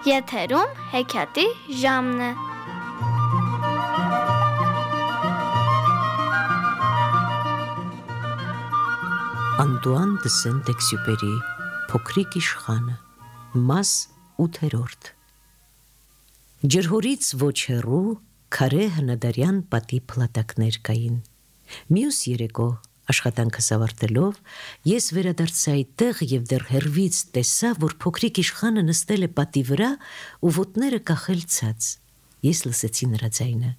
Եթերում հեքիաթի ժամն է։ Անտուան դը Սենտ-Էքսյուպերի Փոքրիկ իշխանը, մաս 8-րդ։ Ջրհորից ոչ հեռու քարե հնադարյան պատի փլատակներ կային։ Մյուս երեկո աշխատանքս ավարտելով ես վերադարձա այդտեղ եւ դեռ հեռվից տեսա, որ փոքրիկ իշխանը նստել է պատի վրա ու ոտները կախել ցած։ Ես լսեցի նրա ձայնը։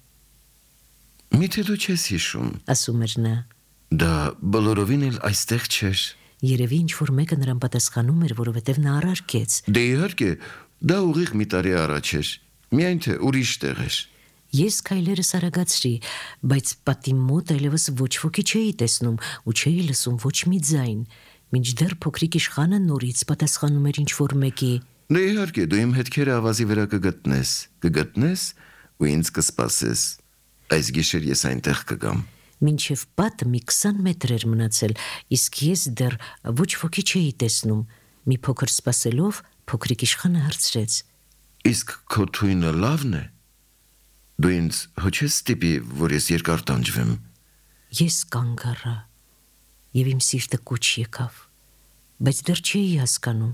Միթե դու չես հիշում, ասում էր նա։ դա բոլորովին էլ այստեղ չէր։ Երևի ինչ-որ մեկը նրան պատասխանում էր, որովհետև նա առարկեց։ Դե իհարկե, դա ուղիղ մի տարի առաջ էր, միայն թե ուրիշ տեղ էր։ Ես քայլերս արագացրի, բայց պատի մոտ այլևս ոչ ոքի չէի տեսնում ու չէի լսում ոչ մի ձայն, մինչդեռ փոքրիկ իշխանը նորից պատասխանում էր ինչ-որ մեկի։ Դե իհարկե, դու իմ հետքերը ավազի վրա կգտնես ու ինձ կսպասես։ Այս գիշեր ես այնտեղ կգամ։ Մինչև պատը մի 20 մետր էր մնացել, իսկ ես դեռ ոչ ոքի չէի տեսնում։ Մի փոքր սպասելով, փոքրիկ իշխանը հարցրեց. Իսկ քո թույնը լավն է։ Դու ինձ հո չես ստիպի, որ ես երկար տանջվեմ։ Ես կանգ առա, եւ իմ սիրտը կուչ եկավ, բայց դեռ չէի հասկանում։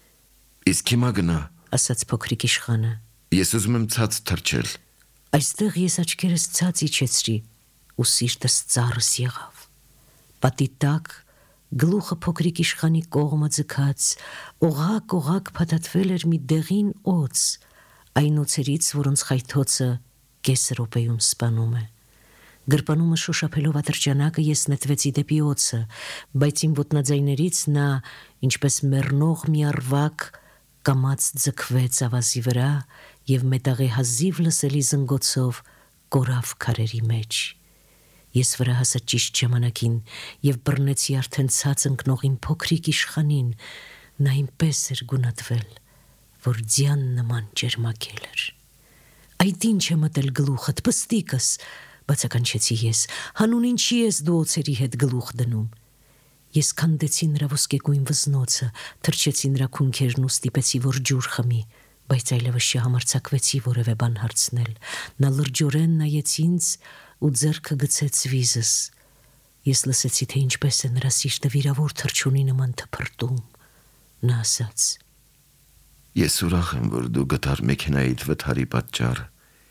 Իսկ հիմա գնա, ասաց փոքրիկ իշխանը։ Ես ուզում եմ ցած թռչել։ Այստեղ ես աչքերս ցած իջեցրի ու սիրտս ծառս եղավ։ Պատի տակ գլուխը փոքրիկ իշխանի կողմը ձգած, օղակ փաթաթվել էր մի դեղին օձ, այն օձերից, որոնց խայթոցը կես րոպեում սպանում է։ Գրպանումը շոշափելով ատրճանակը ես նետվեցի դեպի օձը, բայց իմ ոտնաձայներից նա, ինչպես մեռնող մի առվակ, կամաց ձգվեց ավազի վրա եւ մետաղի հազիվ լսելի զնգոցով կորավ քարերի մեջ։ Ես վրա հասա ճիշտ ժամանակին եւ բռնեցի արդեն ցած ընկնող իմ փոքրիկ իշխանին, նա այնպես էր գունատվել, որ ձյան նման ջերմակել էր։ Այդ ինչ է մտել գլուխդ, պստիկս, բացականչեցի ես, հանուն ինչի ես դու օձերի հետ գլուխ դնում։ Ես քանդեցի նրա ոսկեգույն վզնոցը, թրջեցի նրա քունքերն ու ստիպեցի, որ ջուր խմի, բայց այլևս չհամարձակվեցի որևէ բան հարցնել։ Նա լրջորեն նայեց ինձ ու ձեռքը գցեց վիզս։ Ես լսեցի, թե ինչպես է նրա սիրտը վիրավոր թռչունի նման թփրտում։ Նա ասաց. Ես ուրախ եմ, որ դու գտար մեքենայիդ վթարի պատճառը։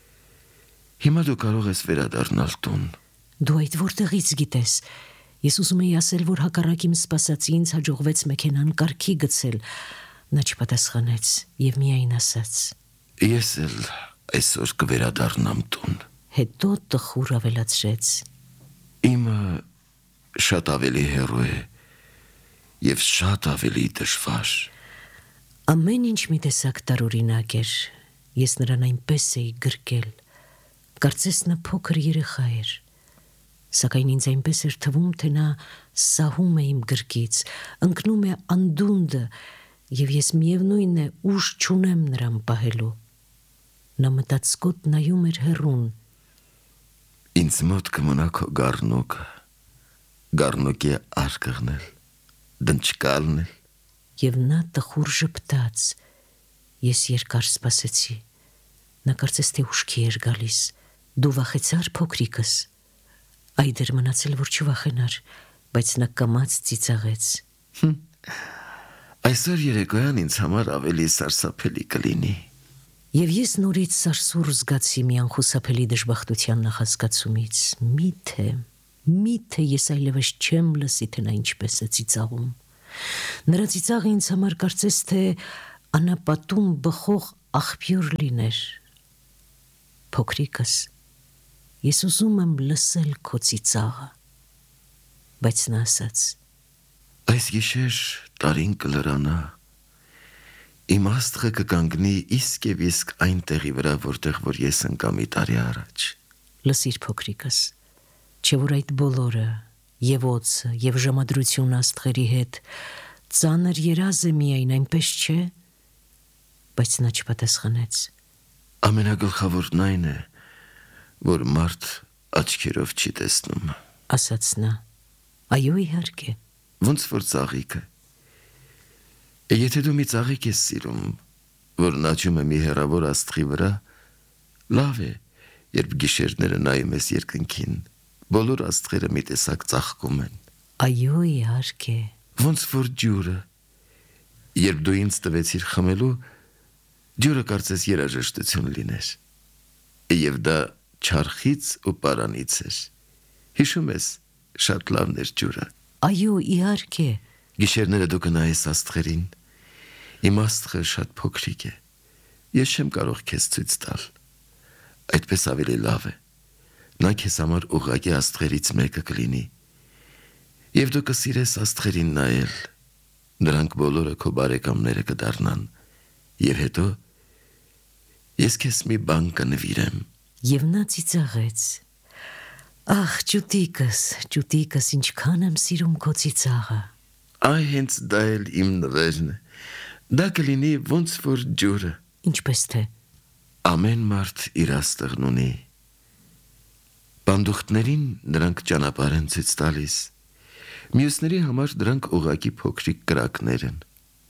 Հիմա դու կարող ես վերադառնալ տուն։ Դու այդ որտեղից գիտես։ Ես ուզում էի ասել, որ հակառակ իմ սպասածի ինձ հաջողվեց մեքենան կարգի գցել։ Նա չպատասխանեց եւ միայն ասաց. Ես էլ այսօր կվերադառնամ տուն։ Հետո տխուր ավելացրեց. Իմը շատ ավելի հեռու է եւ շատ ավելի դժվար։ Ամեն ինչ մի տեսակ տարօրինակ էր։ Ես նրան այնպես էի գրկել։ Կարծես նա փոքր երեխա էր։ Սակայն ինձ այնպես էր թվում, թե նա սահում է իմ գրկից, ընկնում է անդունդը, եւ ես միևնույն է ուժ չունեմ նրան պահելու։ Նա մտածկոտ նայում էր հեռուն։ Ինձ մոտ կմնա քո գառնոկի արկղն էլ, դնչկալն էլ։ Եվ նա տխուր ժպտաց։ Ես երկար սպասեցի։ Նա կարծես թե ուշքի էր գալիս։ Դու վախեցար, փոքրիկս։ Այդ էր մնացել, որ չվախենար, բայց նա կամաց ծիծաղեց։ Այսօր երեկոյան ինձ համար ավելի սարսափելի կլինի։ Եվ ես նորից սարսուռ զգացի մի անխուսափելի դժբախտության նախազգացումից։ Միթե ես այլևս չեմ լսի, թե նա ինչպես է ծիծաղում։ Նրա ծիծաղը ինձ համար կարծես թե անապատում բխող աղբյուր լիներ։ Փոքրիկս, ես ուզում եմ լսել քո ծիծաղը, բայց նա ասաց. Այս գիշեր տարին կլրանա, իմ աստղը կկանգնի իսկ եւ իսկ այն տեղի վրա, որտեղ որ ես ընկա մի տարի առաջ։ Լսիր, փոքրիկս, չէ որ այդ բոլորը, եւ օձը, եւ ժամադրությունը աստղերի հետ ծանր երազ է միայն, այնպես չէ։ Բայց նա չպատասխանեց։ Ամենագլխավորն այն է, որ մարդ աչքերով չի տեսնում, ասաց նա։ Այո, իհարկե։ Ոնց որ ծաղիկը։ Եթե դու մի ծաղիկ ես սիրում, որ նաճում է մի հեռավոր աստղի վրա, լավ է, երբ գիշերները նայում ես երկնքին, բոլոր աստղերը մի տեսակ ծաղկում են։ Այո, իհարկե։ Ոնց որ ջուրը, երբ դու ինձ տվեցիր խմելու, ջուրը կարծես երաժշտություն լիներ, եւ դա չարխից ու պարանից էր։ Հիշում ես, շատ լավն էր ջուրը։ Այո, իհարկե։ Գիշերները դու կնայես աստղերին, իմ աստղը շատ փոքրիկ է, ես չեմ կարող քեզ ցույց տալ, այդպես ավելի լավ է, նա քեզ համար ուղղակի աստղերից մեկը կլինի, եւ դու կսիրես աստղերին նայել, նրանք բոլորը քո բարեկամները կդառնան, եւ հետո ես քեզ մի բան կնվիրեմ։ Եվ նա ծիծաղեց. Ախ, ջուտիկս, ինչքան եմ սիրում քո ծիծաղը։ Այ հենց դա էլ իմ նվերն է, դա կլինի ոնց որ ջուրը։ Ինչպես թե։ Ամեն մարդ իր աստղն ունի։ Բանդուխտներին նրանք ճանապարհ են ցույց տալիս, մյուսների համար դրանք ուղղակի փոքրիկ կրակներ են։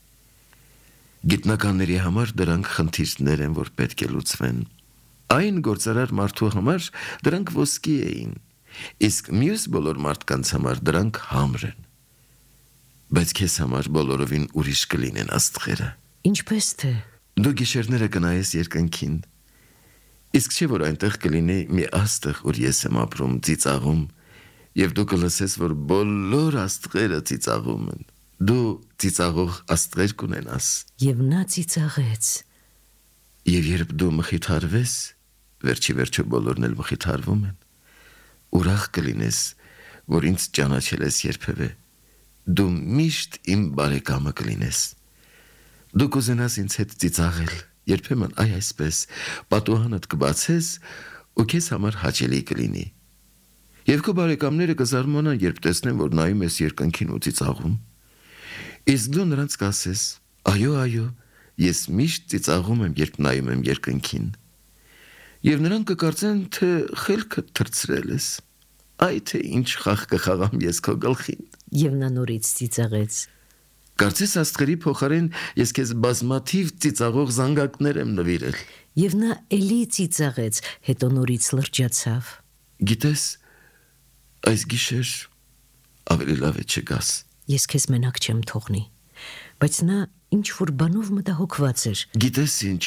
Գիտնականների համար դրանք խնդիրներ են, որ պետք է լուծվեն։ Այն գործարար մարդու համար դրանք ոսկի էին, իսկ մյուս բոլոր մարդկանց համար դրանք համր են։ Բայց քեզ համար բոլորովին ուրիշ կլինեն աստղերը։ Ինչպես թե։ Դու գիշերները կնայես երկնքին, իսկ չէ որ այնտեղ կլինի մի աստղ, որ ես եմ ապրում, ծիծաղում, եւ դու կլսես, որ բոլոր աստղերը ծիծաղում են։ Դու ծիծաղող աստղեր կունենաս։ Եվ նա ծիծաղեց։ Եվ երբ դու մխիթարվես, վերջի վերջո բոլորն էլ մխիթարվում են, ուրախ կլինես, որ ինձ ճանաչել ես երբևէ։ Դու միշտ իմ բարեկամը կլինես։ Դու կուզենաս ինձ հետ ծիծաղել, երբեմն այսպես, պատուհանդ կբացես ու քեզ համար հաճելի կլինի։ Եվ քո բարեկամները կզարմանան, երբ տեսնեն, որ նայում ես երկնքին ու ծիծաղում։ Իսկ դու նրանց կասես. այո, ես միշտ ծիծաղում եմ, երբ նայում եմ երկնքին։ Եվ նրանք կկարծեն, թե խելքդ թրծրել ես։ Այ թե ինչ խաղ կխաղամ ես քո գլխին։ Եվ նա նորից ծիծաղեց։ Կարծես աստղերի փոխարեն ես քեզ բազմաթիվ ծիծաղող զանգակներ եմ նվիրել։ Եվ նա էլի ծիծաղեց, հետո նորից լրջացավ։ Գիտես, այս գիշեր ավելի լավ է չգաս։ Ես քեզ մենակ չեմ թողնի, բայց նա ինչ որ բանով մտահոգված էր։ Գիտես ինչ,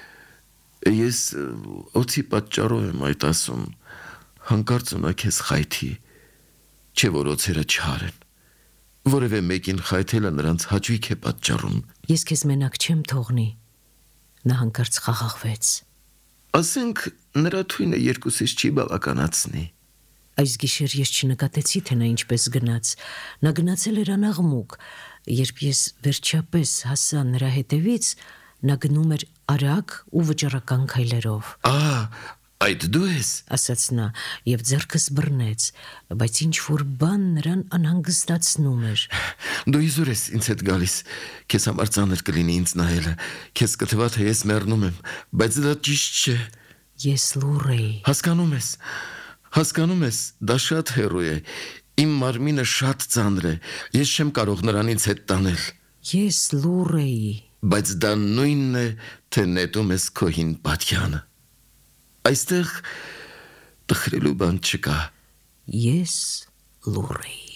ես օծի պատճառով եմ այդ ասում, հանկարծ ունա քեզ խայթի, չէ որ օծերը չար են։ Որևէ մեկին խայթելը նրանց հաճույք է պատճառում։ Ես քեզ մենակ չեմ թողնի։ Նա հանկարծ խաղաղվեց։ Ասենք նրա թույնը երկուսից չի բավականացնի։ Այս գիշեր ես չնկատեցի, թե նա ինչպես գնաց։ Նա գնացել էր անաղմուկ, երբ ես վերջապես հասա նրա հետևից, նա գնում էր արագ ու վճռական քայլերով։ Այդ դու ես, ասաց նա եւ ձեռքս բռնեց, բայց ինչ որ բան նրան անհանգստացնում էր։ Դու իզուր ես ինձ հետ գալիս, քեզ համար ծանր կլինի ինձ նայելը, քեզ կթվա թե ես մեռնում եմ, բայց դա ճիշտ չէ։ Ես լուռ էի։ Հասկանում ես, դա շատ հեռու է, իմ մարմինը շատ ծանր է, ես չեմ կարող նրան ինձ հետ տանել։ Ես լուռ էի։ Բայց դա նույնն է, թե նետում ես քո հին պատյանը։ Այստեղ տխրելու բան չկա։ Ես լուռ էի։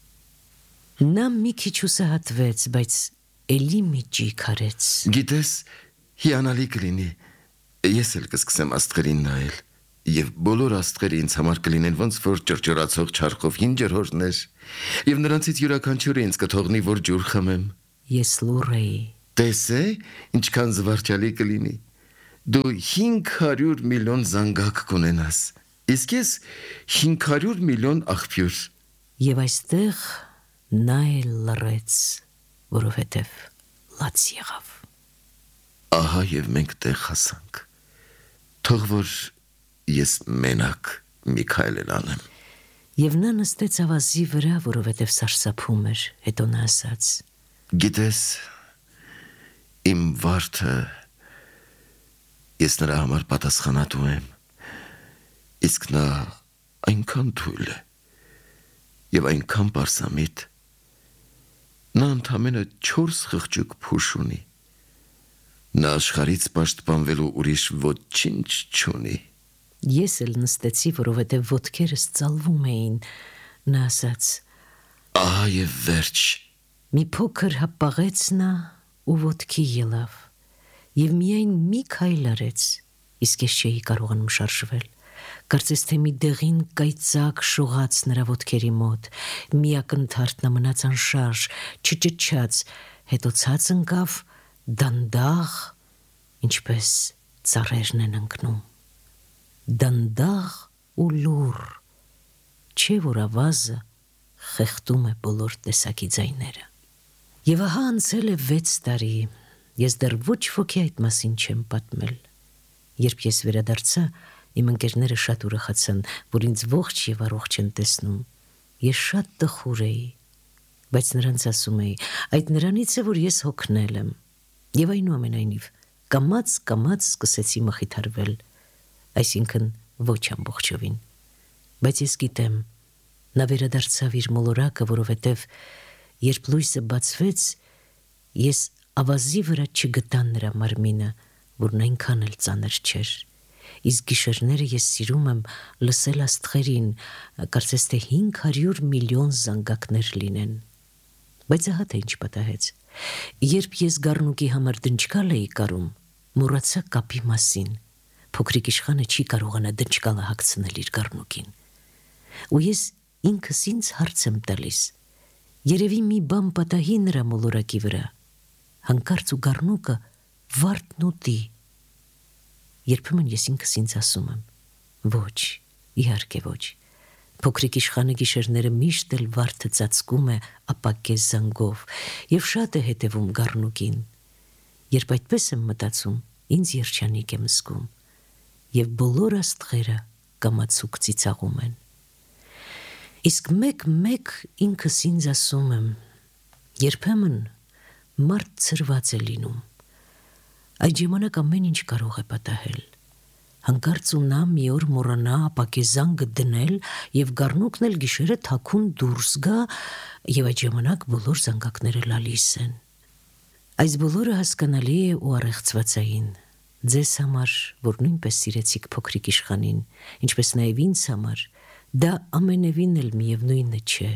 Նա մի քիչ հուսահատվեց, բայց էլի մի ջիք արեց։ Գիտես, հիանալի կլինի, ես էլ կսկսեմ աստղերին նայել, եւ բոլոր աստղերը ինձ համար կլինեն ոնց որ ճռճռացող չարխով հին ջրհորդներ, եւ նրանցից յուրաքանչյուրը ինձ կթողնի, որ ջուր խմեմ։ Ես լուռ էի։ Տեսե, ինչքան զվարճալի կլինի։ Դու 500 միլիոն զանգակ կունենաս, իսկ ես 500 միլիոն աղբյուր։ Եվ այստեղ նա էլ լռեց, որովհետև լաց եղավ։ Ահա եւ մենք տեղ հասանք։ Թող որ ես մենակ մի քայլ անեմ։ Եվ նա նստեց ավազի վրա, որովհետև սարսափում էր, հետո նա ասաց. Գիտես, իմ վարդը ես նրա համար պատասխանատու եմ, իսկ նա այնքան թույլ է եւ այնքան պարսամիտ, նա ընդամենը 4 խղճուկ փուշ ունի, Նա աշխարհից պաշտպանվելու ուրիշ ոչինչ չունի։ Ես էլ նստեցի, որովհետև ոտքերս ծալվում էին, նա ասաց. Ահա եւ վերջ։ Մի փոքր հապաղեց նա ու ոտքի ելավ, եւ միայն մի քայլ արեց, իսկ ես չէի կարողանում շարժվել։ Կարծես թե մի դեղին կայծակ շողաց նրա ոտքերի մոտ, մի ակնթարթ նա մնաց անշարժ, չճչաց, հետո ցած ընկավ դանդաղ, ինչպես ծառերն են ընկնում, դանդաղ ու լուռ, չէ որ ավազը խեղդում է բոլոր տեսակի ձայները։ Եվ ահա անցել է 6 տարի, ես դեռ ոչ ոքի այդ մասին չեմ պատմել։ Երբ ես վերադարձա, իմ ընկերները շատ ուրախացան, որ ինձ ողջ եւ առողջ են տեսնում։ Ես շատ տխուր էի, բայց նրանց ասում էի, այդ նրանից է, որ ես հոգնել եմ։ Եվ այնուամենայնիվ, կամաց սկսեցի մխիթարվել, այսինքն ոչ ամբողջովին։ Բայց ես գիտեմ, նա վերադարձավ իր մոլորակը, որովհետև երբ լույսը բացվեց, ես ավազի վրա չգտա նրա մարմինը, որն այնքան էլ ծանր չէր։ Իսկ գիշերները ես սիրում եմ լսել աստղերին, կարծես թե 500 միլիոն զանգակներ լինեն։ Բայց ահա թե ինչ պատահեց։ Երբ ես գառնուկի համար դնչկալ էի կարում, մոռացա կապի մասին։ Փոքրիկ իշխանը չի կարողանա դնչկալը հագցնել իր գառնուկին։ Ու ես ինքս ինձ հարց եմ տալիս. երևի մի բան պատահի նրա մոլորակի վրա։ Հանկարծ ու գառնուկը վարդն ուտի։ Երբեմն ես ինքս ինձ ասում եմ. ոչ, իհարկե ոչ։ Փոքրիկ իշխանը գիշերները միշտ էլ վարդը ծածկում է ապակե զանգով եւ շատ է հետևում գառնուկին։ Երբ այդպես եմ մտածում, ինձ երջանիկ եմ զգում եւ բոլոր աստղերը կամացուկ ծիծաղում են։ Իսկ մեկ ինքս ինձ ասում եմ. երբեմն մարդ ծրված է լինում։ Այդ ժամանակ ամեն ինչ կարող է պատահել։ Հանկարծ ու նա մի օր մոռանա ապակեզանգը դնել եւ գառնուկն էլ գիշերը թաքուն դուրս գա եւ այդ ժամանակ բոլոր զանգակները լալիս են։ Այս բոլորը հասկանալի է ու առեղծվածային։ Ձեզ համար, որ նույնպես սիրեցիք փոքրիկ իշխանին, ինչպես նաեւ ինձ համար, դա ամենևին էլ միևնույնը չէ։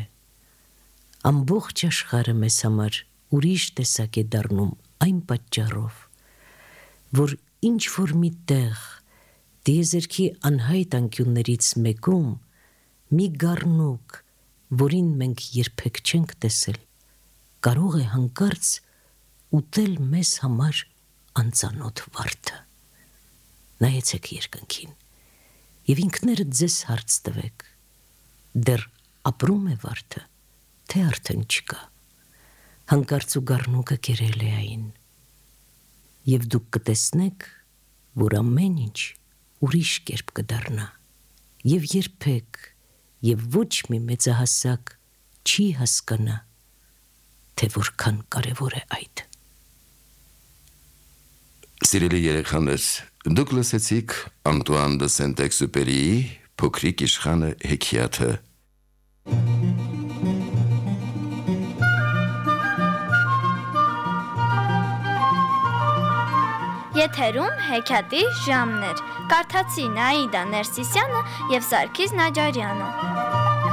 Ամբողջ աշխարհը մեզ համար ուրիշ տեսակ է դառնում այն պատճառով, որ ինչ որ մի տեղ դիեզերքի անհայտ անկյուններից մեկում մի գառնուկ, որին մենք երբեք չենք տեսել, կարող է հանկարծ ուտել մեզ համար անծանոթ վարդը։ Նայեցեք երկնքին եւ ինքներդ ձեզ հարց տվեք. դեռ ապրում է վարդը, թե արդեն չկա։ Հանկարծ ու գառնուկը կերել է այն։ Եվ դուք կտեսնեք, որ ամեն ինչ ուրիշ կերպ կդառնա, եւ երբեք եւ ոչ մի մեծահասակ չի հասկանա, թե որքան կարևոր է այդ։ Սիրելի երեխաներ, դուք լսեցիք Անտուան դը Սենտ-Էքզյուպերիի Փոքրիկ իշխանը հեքիաթը։ Եթերում հեքիաթի ժամն էր։ Կարդացի Նաիդա Ներսիսյանը եւ Սարգիս Նաջարյանը։